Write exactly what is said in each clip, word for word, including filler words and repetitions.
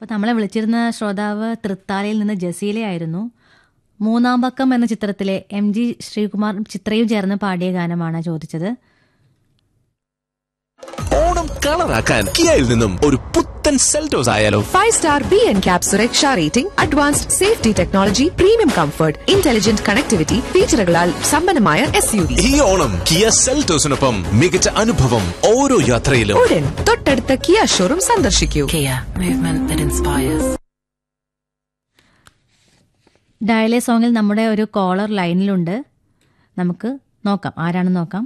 അപ്പോൾ നമ്മളെ വിളിച്ചിരുന്ന ശ്രോതാവ് തൃത്താലയിൽ നിന്ന് ജസീലയായിരുന്നു. മൂന്നാം പക്കം എന്ന ചിത്രത്തിലെ എം ജി ശ്രീകുമാർ ചിത്രയും ചേർന്ന് പാടിയ ഗാനമാണ് ചോദിച്ചത്. ഓണം കളറാക്കാൻ കിയയിൽ നിന്നും ഒരു പുത്തൻ സെൽറ്റോസ് ആയാലോ? Five star B N cap സുരക്ഷ rating, advanced safety technology, premium comfort, intelligent connectivity ഫീച്ചറുകളാൽ സമ്പന്നമായ എസ് യു വി. ഈ ഓണം കിയ സെൽറ്റോസിനൊപ്പം മികച്ച അനുഭവം ഓരോ യാത്രയിലും. ഉടൻ തൊട്ടടുത്ത കിയ ഷോറൂം സന്ദർശിക്കൂ. Kia, movement that inspires. ഡയലേ സോങ്ങിൽ നമ്മുടെ ഒരു കോളർ ലൈനിലുണ്ട്. നമുക്ക് നോക്കാം ആരാണെന്ന് നോക്കാം.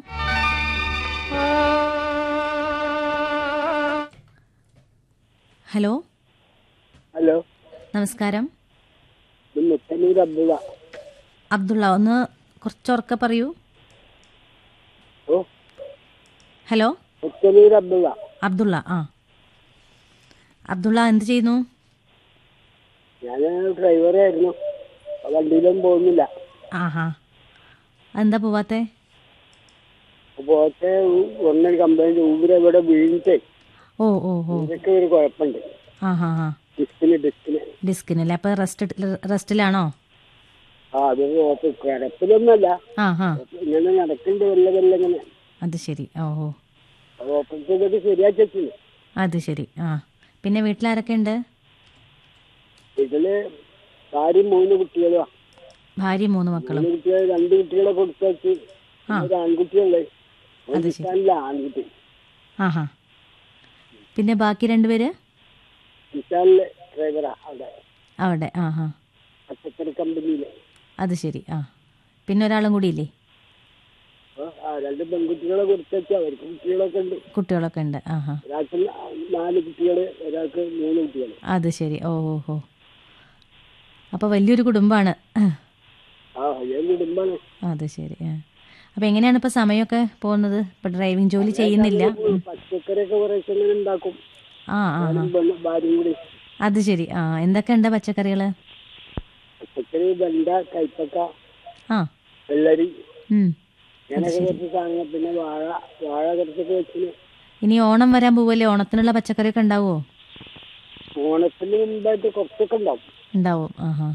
ഹലോ ഹലോ, നമസ്കാരം. ഇത് മുത്തന്നൂർ അബ്ദുള്ള. അബ്ദുള്ള, ഒന്ന് കുറച്ചുറക്കെ പറയൂ. ഓ, ഹലോ, മുത്തന്നൂർ അബ്ദുള്ള. അബ്ദുള്ള. ആ അബ്ദുള്ള, എന്ത് ചെയ്യുന്നു? ഞാൻ ഡ്രൈവറായിരുന്നു, വണ്ടിയിലൊന്നും പോകുന്നില്ല. ആഹാ, എന്താ പോവാത്തെ? പോകത്തെ ഒന്നൊരു കംപ്ലൈന്റ്, ഊബർ ഇവിടെ വീണിട്ടേ ഓ ഓ ഓ ഇതൊക്കെ ഒരു കുഴപ്പമുണ്ട്. ആ ഹാ ഹാ ഡിസ്കിന് ഡിസ്കിന് ഡിസ്കിനല്ലേ? അപ്പൊ റെസ്റ്റ് റെസ്റ്റിലാണോ? ആ, അത് കിടപ്പിലൊന്നല്ല, ആ ഹാ ഇങ്ങനെ നടക്കുന്നുണ്ട് വല്ല വല്ല ഇങ്ങനെ. അത് ശരി. ഓ ഓ ഓപ്പറേഷൻ ചെയ്തൊക്കെ ശരിയാക്കി വെച്ചിന്. അത് ശരി. ആ പിന്നെ വീട്ടിലാരൊക്കെ ഉണ്ട്? ഇതില് ഭാര്യയും മൂന്ന് കുട്ടികളാ. ഭാര്യ മൂന്ന് മക്കളും. മൂന്ന് കുട്ടികൾ, രണ്ട് കുട്ടികളെ കൊടുത്തേച്ച് ഒരു ആൺകുട്ടിയുള്ളേ. അത് ശരി. വിശാലില്ല ആൺകുട്ടി. ആ ഹാ പിന്നെ ബാക്കി രണ്ടുപേര്? വിശാലിലെ ഡ്രൈവറാ അവിടെ അവിടെ. ആ ഹാ പച്ചക്കറി കമ്പനിയിലെ. അത് ശരി. ആ പിന്നെ ഒരാളും കൂടി ഇല്ലേ? ആ, രണ്ട് പെൺകുട്ടികളെ കൊടുത്തേച്ച് അവർക്ക് കുട്ടികളൊക്കെ ഉണ്ട്. കുട്ടികളൊക്കെ ഉണ്ട്. ആ ഹാ ഒരാൾക്ക് നാല് കുട്ടികള്, ഒരാൾക്ക് മൂന്ന് കുട്ടികള്. അത് ശരി. ഓ ഓ ഓ അപ്പോൾ വലിയൊരു കുടുംബമാണ്. ആ, വലിയ കുടുംബാണ്. അത് ശരി. ആ അപ്പോൾ എങ്ങനെയാണ് ഇപ്പോൾ സമയമൊക്കെ പോകുന്നത്? ഇപ്പോൾ ഡ്രൈവിംഗ് ജോലി ചെയ്യുന്നില്ല. ഉം. പച്ചക്കറിയൊക്കെ കുറേശ്ശെ ഇങ്ങനെ ഉണ്ടാക്കും, ആ ആ ആ ഞാനും പെണ്ണ് ഭാര്യയും കൂടി. അത് ശരി. ആ എന്തൊക്കെ ഉണ്ട് പച്ചക്കറികൾ? പച്ചക്കറി, വെണ്ട, കൈപ്പക്ക, ആ വെള്ളരി, ഉം. അങ്ങനെയൊക്കെ കുറച്ച് സാധനങ്ങൾ. പിന്നെ വാഴ വാഴ കുറച്ചൊക്കെ വെച്ചിന്. ഇനി ഓണം വരാൻ പോവല്ലേ, ഓണത്തിനുള്ള പച്ചക്കറിയൊക്കെ ഉണ്ടാവുമോ? ഓണത്തിന് മുമ്പായിട്ട് കുറച്ചൊക്കെ ഉണ്ടാവും. ഉണ്ടാവും. ആഹാ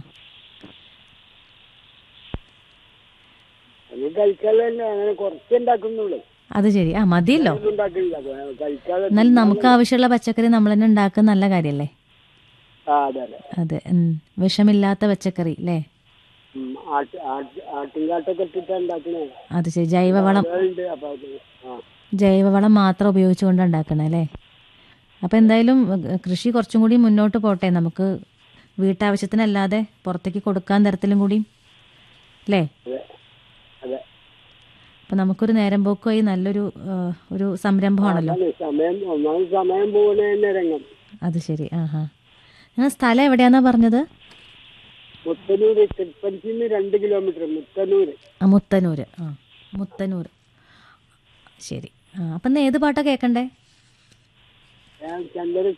അത് കഴിക്കാതെ തന്നെ അങ്ങനെ കുറച്ച് ഉണ്ടാക്കുന്നുള്ളൂ. അത് ശരി. ആ മതിയല്ലോ. ഒന്നും ഉണ്ടാക്കില്ല, കഴിക്കാതെ. എന്നാലും നമുക്ക് ആവശ്യമുള്ള പച്ചക്കറി നമ്മൾ തന്നെ ഉണ്ടാക്കുന്ന നല്ല കാര്യമല്ലേ? ആ, അതെ അതെ. അതെ. ഉം. വിഷമില്ലാത്ത പച്ചക്കറി അല്ലേ? ഉം, ആട്ട് ആട്ട് ആട്ടിൻകാട്ടൊക്കെ ഇട്ടിട്ടാ ഉണ്ടാക്കണേ. അത് ശരി. ജൈവവളം ഉണ്ട്. അപ്പൊ അത് ആ ജൈവവളം മാത്രം ഉപയോഗിച്ചുകൊണ്ട് ഉണ്ടാക്കണേ അല്ലേ? അപ്പോൾ എന്തായാലും ഏഹ്, കൃഷി കുറച്ചും കൂടി മുന്നോട്ട് പോട്ടെ. നമുക്ക് വീട്ടാവശ്യത്തിനല്ലാതെ പുറത്തേക്ക് കൊടുക്കാൻ തരത്തിലും കൂടി അല്ലേ? അതെ അതെ. അപ്പോൾ നമുക്കൊരു നേരം പോക്കുമായി നല്ലൊരു ഏഹ്, ഒരു സംരംഭമാണല്ലോ. അതാണ് സമയം, ഒന്നാമത് സമയം പോകുന്ന തന്നെ രംഗം. അത് ശരി. ആഹാ നിങ്ങൾ സ്ഥലം എവിടെയാന്നാ പറഞ്ഞത്? മുത്തനൂര്, തിരുപ്പതിന്ന് രണ്ട് കിലോമീറ്റർ. മുത്തനൂര്. ആ മുത്തനൂര്. ആ മുത്തനൂർ. ശരി. ആ അപ്പം ഇന്ന് ഏത് പാട്ടാ കേൾക്കണ്ടേ? ഞാൻ ചന്ദ്ര